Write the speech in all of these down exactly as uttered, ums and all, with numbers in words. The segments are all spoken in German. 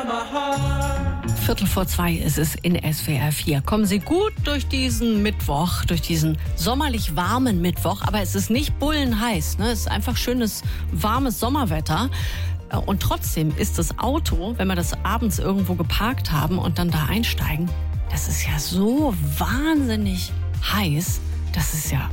Viertel vor zwei ist es in S W R vier. Kommen Sie gut durch diesen Mittwoch, durch diesen sommerlich warmen Mittwoch. Aber es ist nicht bullenheiß, ne? Es ist einfach schönes, warmes Sommerwetter. Und trotzdem ist das Auto, wenn wir das abends irgendwo geparkt haben und dann da einsteigen, das ist ja so wahnsinnig heiß. Das ist ja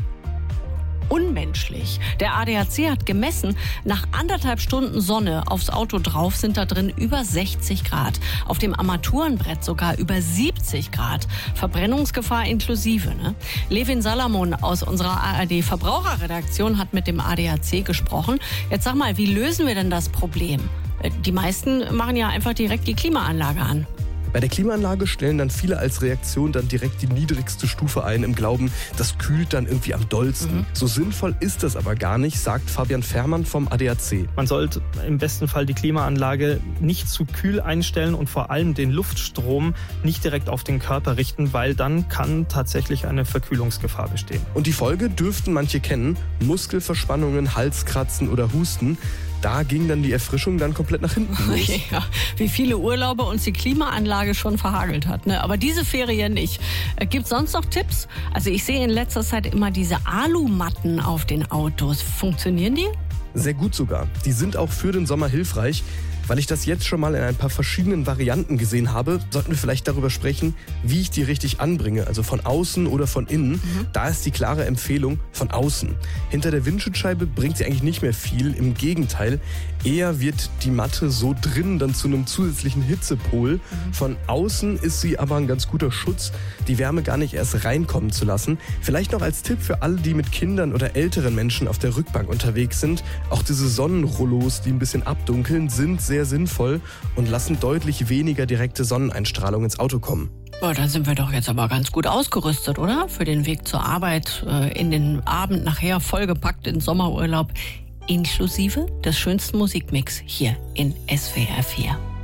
unmenschlich. Der A D A C hat gemessen, nach anderthalb Stunden Sonne aufs Auto drauf sind da drin über sechzig Grad. Auf dem Armaturenbrett sogar über siebzig Grad. Verbrennungsgefahr inklusive. Ne? Levin Salamon aus unserer A R D-Verbraucherredaktion hat mit dem A D A C gesprochen. Jetzt sag mal, wie lösen wir denn das Problem? Die meisten machen ja einfach direkt die Klimaanlage an. Bei der Klimaanlage stellen dann viele als Reaktion dann direkt die niedrigste Stufe ein, im Glauben, das kühlt dann irgendwie am dollsten. Mhm. So sinnvoll ist das aber gar nicht, sagt Fabian Fährmann vom A D A C. Man sollte im besten Fall die Klimaanlage nicht zu kühl einstellen und vor allem den Luftstrom nicht direkt auf den Körper richten, weil dann kann tatsächlich eine Verkühlungsgefahr bestehen. Und die Folge dürften manche kennen: Muskelverspannungen, Halskratzen oder Husten. Da ging dann die Erfrischung dann komplett nach hinten los. Ja, wie viele Urlaube uns die Klimaanlage schon verhagelt hat. Ne? Aber diese Ferien nicht. Gibt es sonst noch Tipps? Also ich sehe in letzter Zeit immer diese Alumatten auf den Autos. Funktionieren die? Sehr gut sogar. Die sind auch für den Sommer hilfreich. Weil ich das jetzt schon mal in ein paar verschiedenen Varianten gesehen habe, sollten wir vielleicht darüber sprechen, wie ich die richtig anbringe, also von außen oder von innen. Mhm. Da ist die klare Empfehlung von außen. Hinter der Windschutzscheibe bringt sie eigentlich nicht mehr viel, im Gegenteil. Eher wird die Matte so drin dann zu einem zusätzlichen Hitzepol. Mhm. Von außen ist sie aber ein ganz guter Schutz, die Wärme gar nicht erst reinkommen zu lassen. Vielleicht noch als Tipp für alle, die mit Kindern oder älteren Menschen auf der Rückbank unterwegs sind: Auch diese Sonnenrollos, die ein bisschen abdunkeln, sind sehr sinnvoll und lassen deutlich weniger direkte Sonneneinstrahlung ins Auto kommen. Oh, dann sind wir doch jetzt aber ganz gut ausgerüstet, oder? Für den Weg zur Arbeit, in den Abend nachher vollgepackt in Sommerurlaub, inklusive des schönsten Musikmix hier in S W R vier.